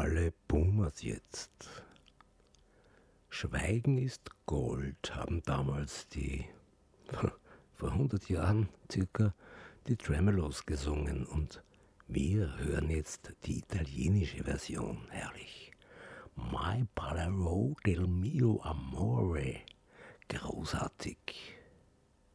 alle Boomers jetzt. Schweigen ist Gold, haben damals vor 100 Jahren circa, die Tremeloes gesungen und wir hören jetzt die italienische Version, herrlich. My Palero del mio amore, großartig.